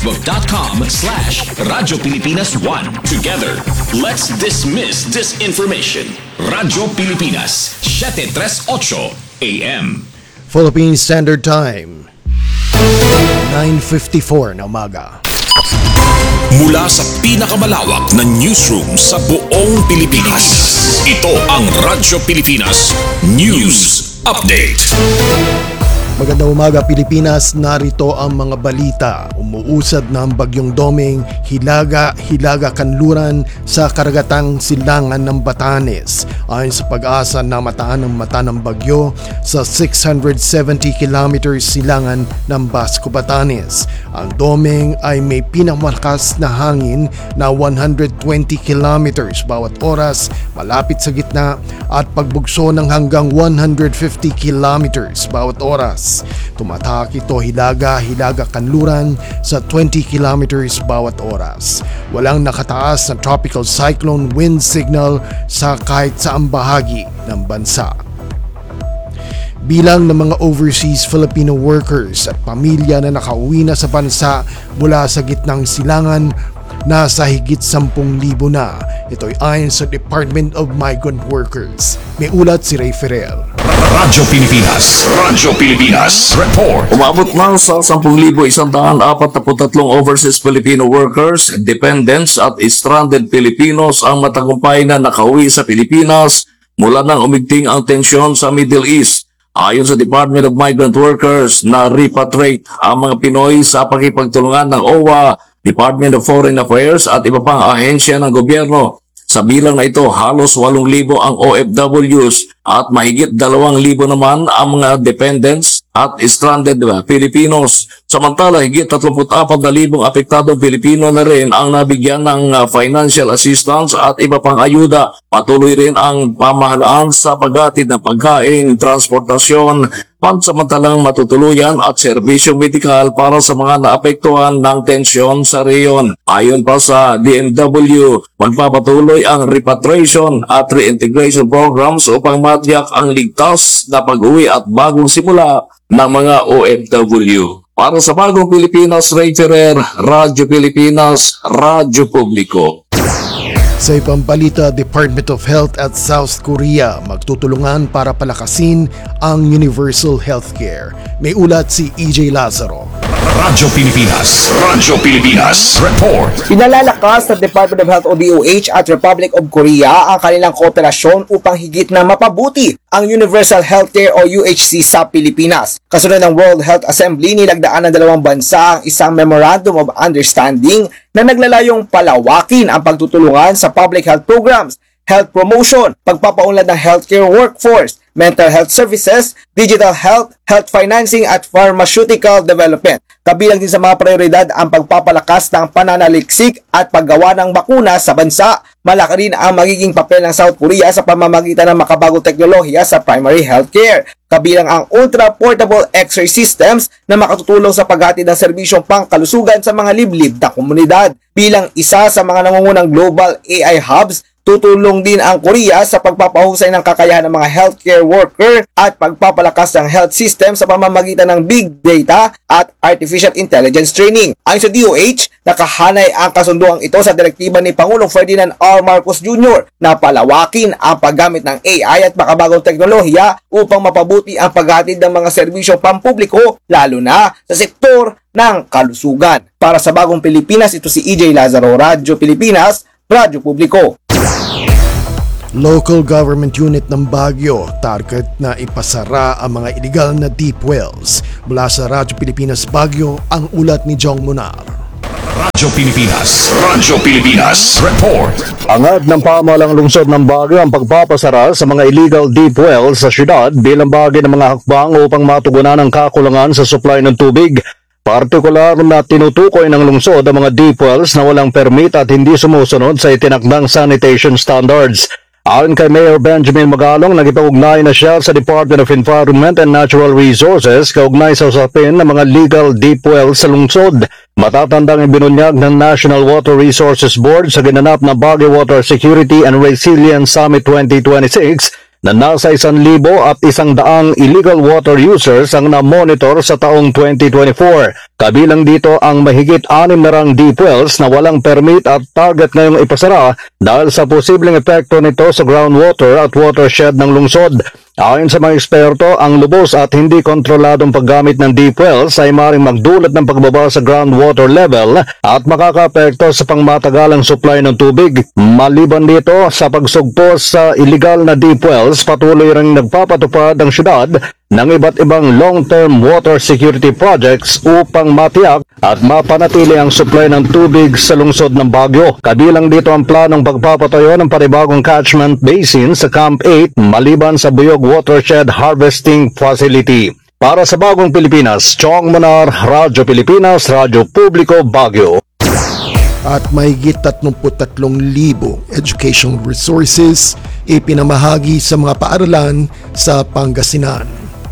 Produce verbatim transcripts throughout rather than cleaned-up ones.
Facebook.com slash Radyo Pilipinas one. Together, let's dismiss disinformation. Radyo Pilipinas, seven thirty-eight A M. Philippine Standard Time, nine fifty-four na umaga. Mula sa pinakamalawak na newsroom sa buong Pilipinas, ito ang Radyo Pilipinas News Update. Magandang umaga Pilipinas, narito ang mga balita. Umuusad na ang bagyong Doming, Hilaga, Hilaga Kanluran sa karagatang silangan ng Batanes. Ayon sa pag-asa na mataan ng mata ng bagyo sa six hundred seventy kilometers silangan ng Basco, Batanes. Ang Doming ay may pinakamalakas na hangin na one hundred twenty kilometers bawat oras malapit sa gitna at pagbugso ng hanggang one hundred fifty kilometers bawat oras. Tumatak ito Hilaga, Hilaga Kanluran sa twenty kilometers bawat oras. Walang nakataas na tropical cyclone wind signal sa kahit saang bahagi ng bansa. Bilang ng mga overseas Filipino workers at pamilya na nakauwi na sa bansa mula sa gitnang silangan, nasa higit sampung libo na. Ito'y ayon sa Department of Migrant Workers. May ulat si Ray Ferrer. Radyo Pilipinas, Radyo Pilipinas Report. Umabot na sa ten thousand one hundred forty-three overseas Filipino workers, dependents at stranded Filipinos ang matagumpay na nakauwi sa Pilipinas mula nang umigting ang tensyon sa Middle East. Ayon sa Department of Migrant Workers, na repatriate ang mga Pinoy sa pakipagtulungan ng O W A, Department of Foreign Affairs at iba pang ahensya ng gobyerno. Sa bilang na ito, halos eight thousand ang O F Ws at mahigit two thousand naman ang mga dependents at stranded Filipinos. Samantala, higit thirty-four thousand apektadong Pilipino na rin ang nabigyan ng financial assistance at iba pang ayuda. Patuloy rin ang pamahalaan sa paghatid ng pagkain, transportasyon, pansamantalang matutuluyan at serbisyong medikal para sa mga naapektuhan ng tensyon sa reyon. Ayon pa sa D M W, magpapatuloy ang repatriation at reintegration programs upang matiyak ang ligtas na pag-uwi at bagong simula ng mga O F W. Para sa Bagong Pilipinas, Ray Ferrer, Radyo Pilipinas, Radyo Publiko. Sa ibang balita, Department of Health at South Korea magtutulungan para palakasin ang universal healthcare. May ulat si E J Lazaro. Radyo Pilipinas, Radyo Pilipinas Report. Pinalalakas ng Department of Health o D O H at Republic of Korea ang kanilang kooperasyon upang higit na mapabuti ang Universal Healthcare o U H C sa Pilipinas. Kasunod ng World Health Assembly, nilagdaan ng dalawang bansa ang isang Memorandum of Understanding na naglalayong palawakin ang pagtutulungan sa public health programs, health promotion, pagpapaunlad ng healthcare workforce, mental health services, digital health, health financing at pharmaceutical development. Kabilang din sa mga prioridad ang pagpapalakas ng pananaliksik at paggawa ng bakuna sa bansa. Malaki rin ang magiging papel ng South Korea sa pamamagitan ng makabagong teknolohiya sa primary healthcare. Kabilang ang ultra-portable X-ray systems na makatutulong sa paghatid ng serbisyong pangkalusugan sa mga liblib na komunidad. Bilang isa sa mga nangungunang global A I hubs, tutulong din ang Korea sa pagpapahusay ng kakayahan ng mga healthcare worker at pagpapalakas ng health system sa pamamagitan ng big data at artificial intelligence training. Ayon sa D O H, nakahanay ang kasunduang ito sa direktiba ni Pangulong Ferdinand R. Marcos Junior na palawakin ang paggamit ng A I at makabagong teknolohiya upang mapabuti ang paghatid ng mga serbisyong pampubliko, lalo na sa sektor ng kalusugan. Para sa Bagong Pilipinas, ito si E J Lazaro, Radyo Pilipinas, Radyo Publiko. Local government unit ng Baguio target na ipasara ang mga illegal na deep wells. Mula sa Radyo Pilipinas Baguio, ang ulat ni Jong Munar. Radyo Pilipinas, Radyo Pilipinas Report. Angad ng pamahalang lungsod ng Baguio ang pagpapasara sa mga illegal deep wells sa syudad bilang bahagi ng mga hakbang upang matugunan ang kakulangan sa supply ng tubig. Partikular na tinutukoy ng lungsod ang mga deep wells na walang permit at hindi sumusunod sa itinakdang sanitation standards. Ayon kay Mayor Benjamin Magalong, nagipag-ugnay na siya sa Department of Environment and Natural Resources kaugnay sa usapin ng mga legal deep wells sa lungsod. Matatandang ibinunyag ng National Water Resources Board sa ginanap na Baguio Water Security and Resilience Summit twenty twenty-six na nasa isang libo at isang daang illegal water users ang na-monitor sa taong twenty twenty-four. Kabilang dito ang mahigit anim na rang deep wells na walang permit at target ngayong ipasara dahil sa posibleng epekto nito sa groundwater at watershed ng lungsod. Ayon sa mga eksperto, ang lubos at hindi kontroladong paggamit ng deep wells ay maaaring magdulot ng pagbaba sa groundwater level at makakaapekto sa pangmatagalang supply ng tubig. Maliban dito sa pagsugpo sa illegal na deep wells, patuloy ring nagpapatupad ang syudad ng iba't ibang long-term water security projects upang matiyak at mapanatili ang supply ng tubig sa lungsod ng Baguio. Kabilang dito ang planong pagpapatayo ng panibagong catchment basin sa Camp eight maliban sa Buyog Watershed Harvesting Facility. Para sa Bagong Pilipinas, Chong Manar, Radyo Pilipinas, Radyo Publiko, Baguio. At mahigit thirty-three thousand educational resources ipinamahagi sa mga paaralan sa Pangasinan.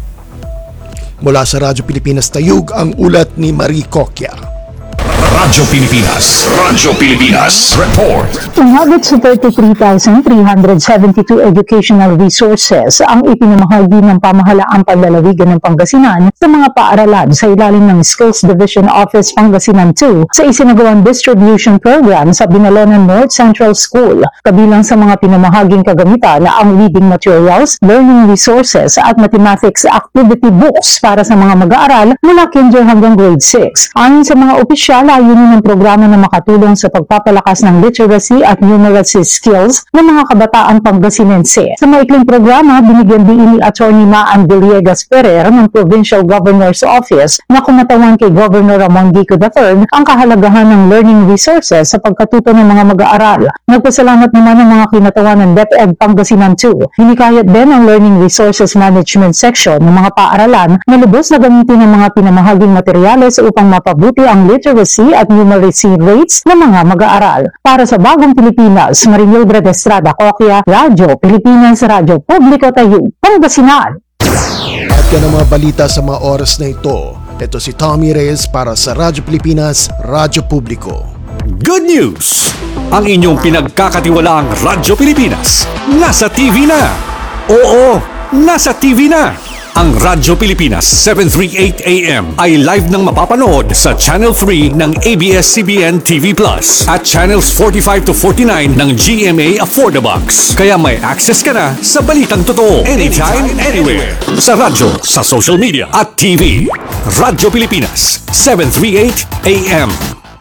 Mula sa Radyo Pilipinas Tayug, ang ulat ni Marie Coquia. Radyo Pilipinas, Radyo Pilipinas, report. Umabot sa thirty-three thousand three hundred seventy-two educational resources ang ipinamahagi ng pamahalaang panlalawigan ng Pangasinan sa mga paaralan sa ilalim ng Skills Division Office Pangasinan two sa isinagawang distribution program sa Binalonan North Central School. Kabilang sa mga pinamahaging kagamitan na ang reading materials, learning resources at mathematics activity books para sa mga mag-aaral mula kinder hanggang grade six. Ayon sa mga opisyal, layunin ng programa na makatulong sa pagpapalakas ng literacy at numeracy skills ng mga kabataan Pangasinense. Sa maikling programa, binigyan din ni Attorney Maan Villegas Ferrer ng Provincial Governor's Office na kumatawan kay Governor Ramon Gico the third ang kahalagahan ng learning resources sa pagkatuto ng mga mag-aaral. Nagpasalamat naman ang mga kinatawan ng DepEd Pangasinan two. Hinikayat din ang Learning Resources Management Section ng mga paaralan na lubos na gamitin ang mga pinamahaging materyales upang mapabuti ang literacy at numeracy rates ng mga mag-aaral. Para sa Bagong Pilipinas, Marimildred Estrada Coquia, Radyo Pilipinas, Radyo Publiko Tayug, Pangasinan. At yan ang mga balita sa mga oras na ito. Ito si Tommy Reyes para sa Radyo Pilipinas, Radyo Publiko. Good news! Ang inyong pinagkakatiwalaang Radyo Pilipinas nasa T V na. Oo, nasa T V na. Ang Radyo Pilipinas seven thirty-eight A M ay live nang mapapanood sa Channel three ng A B S C B N T V Plus at Channels forty-five to forty-nine ng G M A Affordabox. Kaya may access ka na sa balitang totoo anytime, anywhere. Sa radyo, sa social media at T V. Radyo Pilipinas seven thirty-eight A M.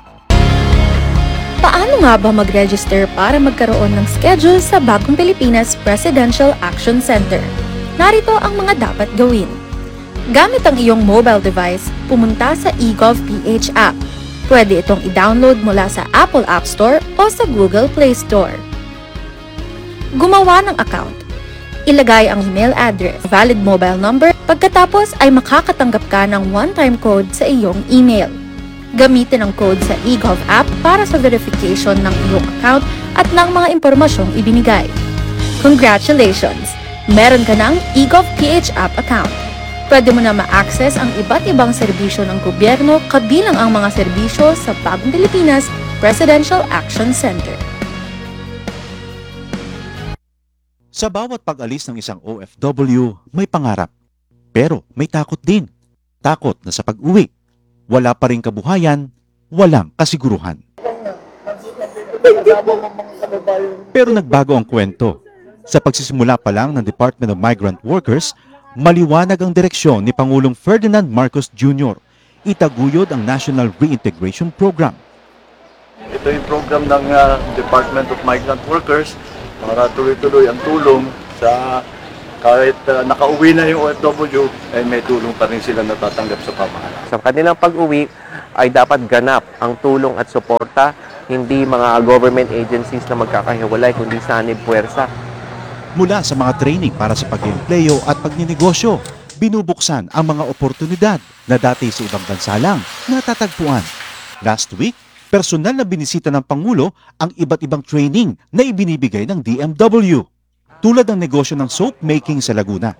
Paano nga ba mag-register para magkaroon ng schedule sa Bagong Pilipinas Presidential Action Center? Narito ang mga dapat gawin. Gamit ang iyong mobile device, pumunta sa eGovPH app. Pwede itong i-download mula sa Apple App Store o sa Google Play Store. Gumawa ng account. Ilagay ang email address, valid mobile number, pagkatapos ay makakatanggap ka ng one-time code sa iyong email. Gamitin ang code sa eGov app para sa verification ng iyong account at ng mga impormasyong ibinigay. Congratulations! Meron ka ng eGovPH app account. Pwede mo na ma-access ang iba't ibang serbisyo ng gobyerno kabilang ang mga serbisyo sa Bagong Pilipinas Presidential Action Center. Sa bawat pag-alis ng isang O F W, may pangarap. Pero may takot din. Takot na sa pag-uwi, wala pa ring kabuhayan, walang kasiguruhan. Pero nagbago ang kwento. Sa pagsisimula pa lang ng Department of Migrant Workers, maliwanag ang direksyon ni Pangulong Ferdinand Marcos Junior Itaguyod ang National Reintegration Program. Ito yung program ng uh, Department of Migrant Workers para tuloy-tuloy ang tulong sa kahit uh, nakauwi na yung O F W, ay may tulong pa rin sila natatanggap sa pamahalaan. Sa kanilang pag-uwi ay dapat ganap ang tulong at suporta, hindi mga government agencies na magkakahiwalay kundi sanib puwersa. Mula sa mga training para sa pag-empleyo at pagninegosyo, binubuksan ang mga oportunidad na dati sa ibang bansa lang natatagpuan. Last week, personal na binisita ng Pangulo ang iba't ibang training na ibinibigay ng D M W. Tulad ng negosyo ng soap making sa Laguna.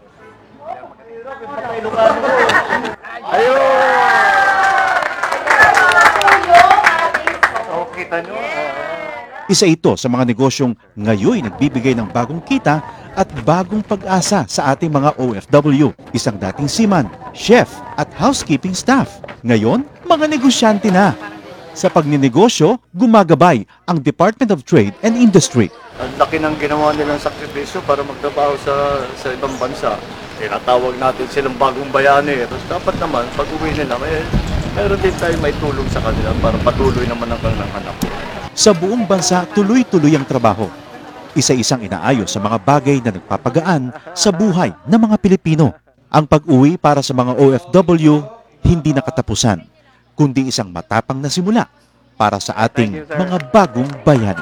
Isa ito sa mga negosyong ngayon nagbibigay ng bagong kita at bagong pag-asa sa ating mga O F W, isang dating seaman, chef at housekeeping staff. Ngayon, mga negosyante na. Sa pagninegosyo, gumagabay ang Department of Trade and Industry. Ang laki ng ginawa nilang sakripisyo para magtrabaho sa sa ibang bansa. Tinatawag natin silang bagong bayani. Tapos dapat naman, pag uwi nila, may, meron din tayo may tulong sa kanila para patuloy naman ang kanilang anak. Sa buong bansa, tuloy-tuloy ang trabaho. Isa-isang inaayos sa mga bagay na nagpapagaan sa buhay ng mga Pilipino. Ang pag-uwi para sa mga O F W, hindi na katapusan, kundi isang matapang na simula para sa ating mga bagong bayani.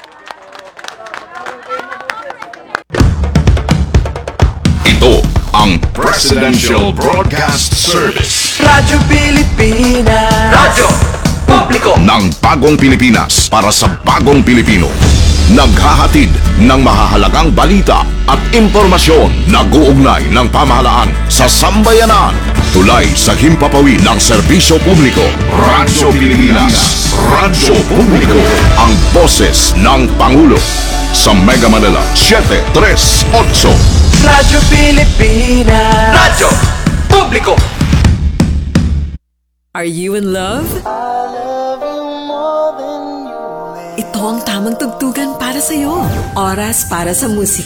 Ito ang Presidential Broadcast Service. Radyo Pilipinas. Radyo Publiko Ng bagong Pilipinas para sa bagong Pilipino. Naghahatid ng mahahalagang balita at impormasyon na guugnay ng pamahalaan sa sambayanan. Tulay sa himpapawid ng serbisyo publiko. Radyo Pilipinas. Radyo Publiko. Ang boses ng Pangulo. Sa Mega Manila, seven three eight. Radyo Pilipinas. Radyo Publiko. Are you in love? Ito ang tamang tugtugan para sa'yo. Oras para sa musika.